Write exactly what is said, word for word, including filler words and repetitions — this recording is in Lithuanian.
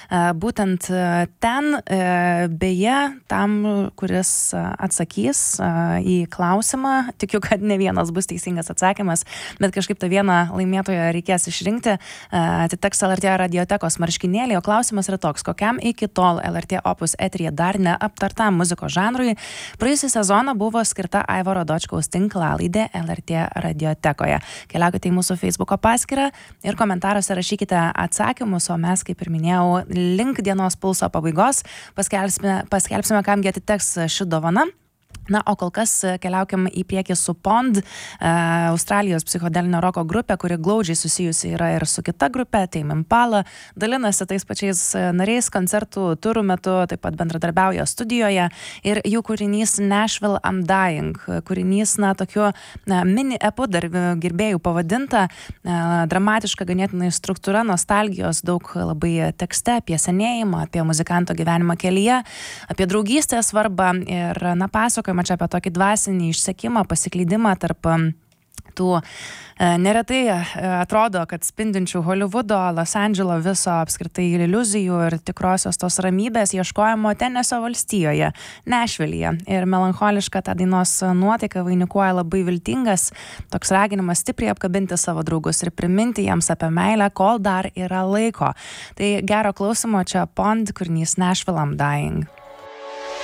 būtent ten, beje, tam, kuris atsakys į klausimą, tikiu, kad ne vienas bus teisingas atsakymas, bet kažkaip tą vieną laimėtoją reikės išrinkti, atiteks L R T radiotekos marškinėlį, o klausimas yra toks, kokiam iki tol L R T Opus eteryje dar neaptartam muzikos žanrui praėjusį sezoną buvo skirta Aivaro Dočkaus tinklalaidė L R T radiotekoje. Keliaukite į mūsų Facebooko paskyrą ir komentaruose rašykite atsakymus, o mes, kaip ir minėjau, link dienos pulso pabaigos paskelbsime, paskelbsime kamgi atiteks ši dovana. Na, o kol kas keliaukim į priekį su Pond, Australijos psichodelinio roko grupė, kuri glaudžiai susijusi yra ir su kita grupė, Tame Impala, dalinasi tais pačiais nariais koncertų turų metu, taip pat bendradarbiauja studijoje ir jų kūrinys Nashville I'm Dying, kūrinys, na, tokiu na, mini epu dar gerbėjų pavadinta, dramatiška ganėtinai struktūra, nostalgijos, daug labai tekste apie senėjimą, apie muzikanto gyvenimą kelyje, apie draugystės svarbą ir, na, pasakojimą čia apie tokį dvasinį išsekimą, pasiklydimą tarp tų neretai atrodo, kad spindinčių Hollywoodo, Los Andželo viso apskritai iliuzijų ir tikrosios tos ramybės ieškojimo Tenesio valstijoje, Nešvilyje. Ir melancholiška ta dainos nuotaika vainikuoja labai viltingas, toks raginimas stipriai apkabinti savo draugus ir priminti jiems apie meilę, kol dar yra laiko. Tai gero klausimo, čia Pond, kūrinys Nashville I'm Dying.